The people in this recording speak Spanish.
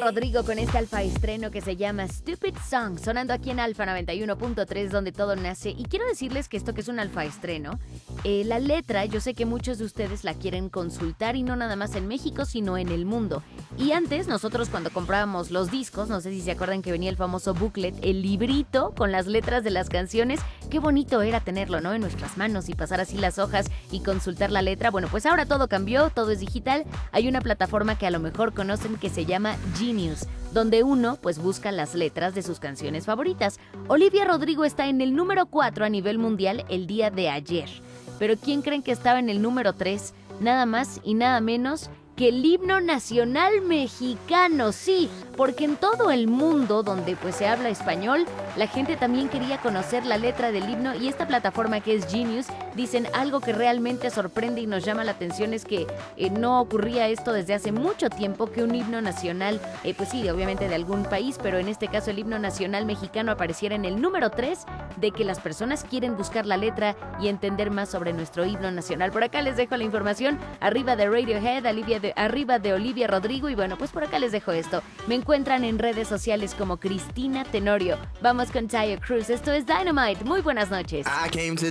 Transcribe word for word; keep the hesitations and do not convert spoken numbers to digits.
Rodrigo con este alfa estreno que se llama Stupid Song, sonando aquí en Alfa noventa y uno punto tres, donde todo nace. Y quiero decirles que esto que es un alfa estreno, eh, la letra, yo sé que muchos de ustedes la quieren consultar y no nada más en México, sino en el mundo. Y antes, nosotros cuando comprábamos los discos, no sé si se acuerdan que venía el famoso booklet, el librito con las letras de las canciones, qué bonito era tenerlo, ¿no? En nuestras manos y pasar así las hojas y consultar la letra. Bueno, pues ahora todo cambió, todo es digital. Hay una plataforma que a lo mejor conocen que se llama Genius, donde uno pues busca las letras de sus canciones favoritas. Olivia Rodrigo está en el número cuatro a nivel mundial el día de ayer. Pero ¿quién creen que estaba en el número tres? Nada más y nada menos que el himno nacional mexicano, sí, porque en todo el mundo donde pues se habla español, la gente también quería conocer la letra del himno, y esta plataforma que es Genius, dicen algo que realmente sorprende y nos llama la atención es que eh, no ocurría esto desde hace mucho tiempo, que un himno nacional, eh, pues sí, obviamente de algún país, pero en este caso el himno nacional mexicano apareciera en el número tres, de que las personas quieren buscar la letra y entender más sobre nuestro himno nacional. Por acá les dejo la información, arriba de Radiohead, Olivia de arriba de Olivia Rodrigo, y bueno, pues por acá les dejo esto. Me encuentran en redes sociales como Cristina Tenorio. Vamos con Taio Cruz, esto es Dynamite. Muy buenas noches.